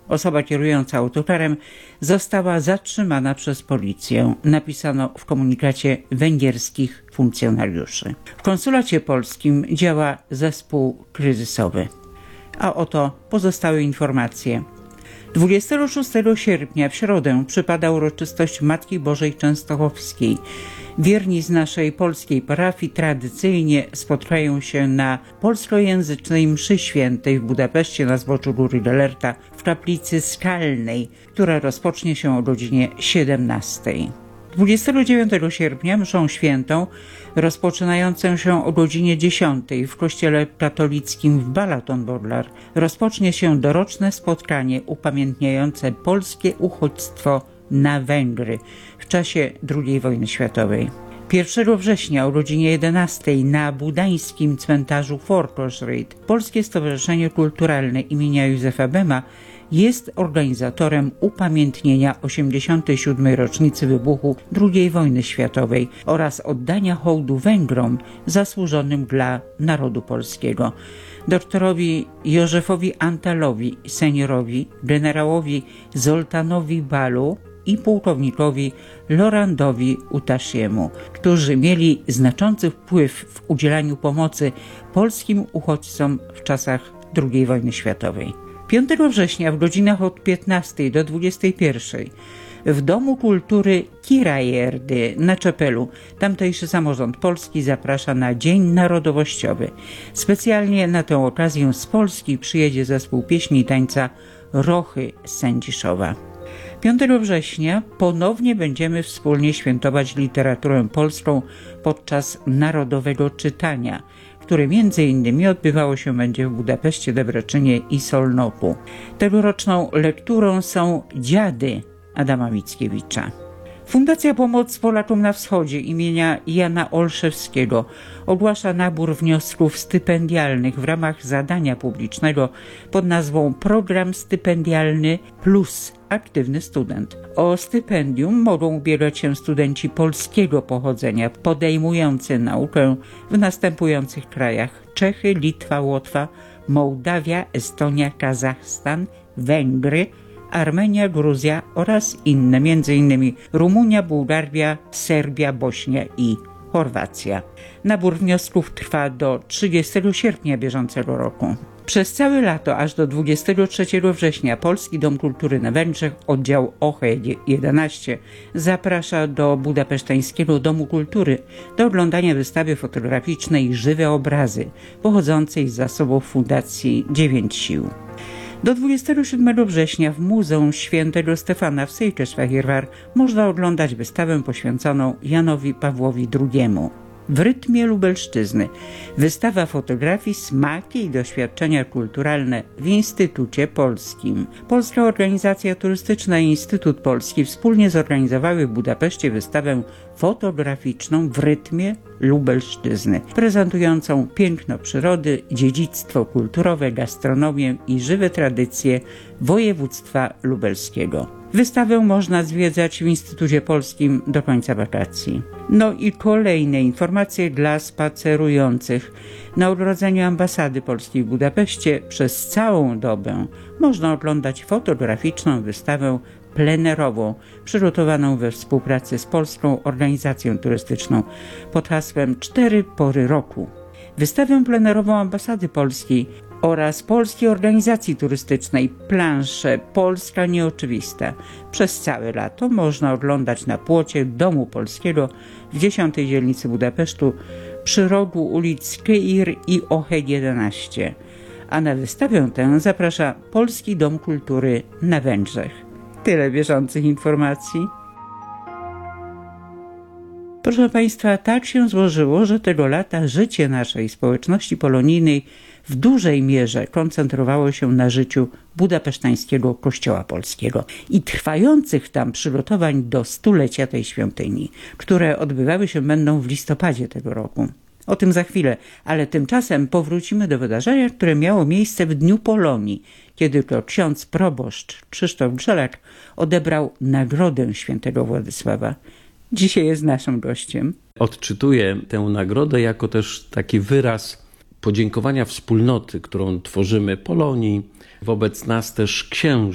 Osoba kierująca autokarem została zatrzymana przez policję, napisano w komunikacie węgierskich funkcjonariuszy. W konsulacie polskim działa zespół kryzysowy. A oto pozostałe informacje. 26 sierpnia w środę przypada uroczystość Matki Bożej Częstochowskiej. Wierni z naszej polskiej parafii tradycyjnie spotkają się na polskojęzycznej mszy świętej w Budapeszcie na zboczu Góry Gellérta w kaplicy skalnej, która rozpocznie się o godzinie 17. 29 sierpnia mszą świętą rozpoczynającą się o godzinie 10 w kościele katolickim w Balatonbordlar rozpocznie się doroczne spotkanie upamiętniające polskie uchodźstwo na Węgry w czasie II wojny światowej. 1 września o godzinie 11 na budańskim cmentarzu Forkosryd Polskie Stowarzyszenie Kulturalne imienia Józefa Bema jest organizatorem upamiętnienia 87. rocznicy wybuchu II wojny światowej oraz oddania hołdu Węgrom zasłużonym dla narodu polskiego. Doktorowi Józefowi Antalowi, seniorowi, generałowi Zoltanowi Balu i pułkownikowi Lorandowi Utasziemu, którzy mieli znaczący wpływ w udzielaniu pomocy polskim uchodźcom w czasach II wojny światowej. 5 września w godzinach od 15 do 21 w Domu Kultury Kirajerdy na Czepelu tamtejszy samorząd polski zaprasza na Dzień Narodowościowy. Specjalnie na tę okazję z Polski przyjedzie zespół pieśni i tańca Rochy z Sędziszowa. 5 września ponownie będziemy wspólnie świętować literaturę polską podczas Narodowego Czytania, które m.in. odbywało się będzie w Budapeszcie, Debreczynie i Solnoku. Tegoroczną lekturą są Dziady Adama Mickiewicza. Fundacja Pomoc Polakom na Wschodzie imienia Jana Olszewskiego ogłasza nabór wniosków stypendialnych w ramach zadania publicznego pod nazwą Program Stypendialny Plus Aktywny Student. O stypendium mogą ubiegać się studenci polskiego pochodzenia podejmujący naukę w następujących krajach: Czechy, Litwa, Łotwa, Mołdawia, Estonia, Kazachstan, Węgry, Armenia, Gruzja oraz inne, m.in. Rumunia, Bułgaria, Serbia, Bośnia i Chorwacja. Nabór wniosków trwa do 30 sierpnia bieżącego roku. Przez całe lato, aż do 23 września, Polski Dom Kultury na Węgrzech, oddział OHE 11, zaprasza do Budapesztańskiego Domu Kultury do oglądania wystawy fotograficznej Żywe Obrazy, pochodzącej z zasobów Fundacji 9 Sił. Do 27 września w Muzeum Świętego Stefana w Székesfehérvár można oglądać wystawę poświęconą Janowi Pawłowi II. W rytmie Lubelszczyzny wystawa fotografii, smaki i doświadczenia kulturalne w Instytucie Polskim. Polska Organizacja Turystyczna i Instytut Polski wspólnie zorganizowały w Budapeszcie wystawę fotograficzną w rytmie Lubelszczyzny, prezentującą piękno przyrody, dziedzictwo kulturowe, gastronomię i żywe tradycje województwa lubelskiego. Wystawę można zwiedzać w Instytucie Polskim do końca wakacji. No i kolejne informacje dla spacerujących. Na ogrodzeniu ambasady polskiej w Budapeszcie przez całą dobę można oglądać fotograficzną wystawę plenerową, przygotowaną we współpracy z Polską Organizacją Turystyczną pod hasłem 4 pory roku. Wystawę plenerową ambasady polskiej oraz Polskiej Organizacji Turystycznej Plansze Polska Nieoczywista przez całe lato można oglądać na płocie Domu Polskiego w 10. dzielnicy Budapesztu przy rogu ulic Keir i OHE 11, a na wystawę tę zaprasza Polski Dom Kultury na Węgrzech. Tyle bieżących informacji. Proszę Państwa, tak się złożyło, że tego lata życie naszej społeczności polonijnej w dużej mierze koncentrowało się na życiu budapesztańskiego Kościoła Polskiego i trwających tam przygotowań do stulecia tej świątyni, które odbywały się będą w listopadzie tego roku. O tym za chwilę, ale tymczasem powrócimy do wydarzenia, które miało miejsce w Dniu Polonii, kiedy to ksiądz proboszcz Krzysztof Grzelak odebrał Nagrodę Świętego Władysława. Dzisiaj jest naszym gościem. Odczytuję tę nagrodę jako też taki wyraz podziękowania wspólnoty, którą tworzymy Polonii, wobec nas też księży,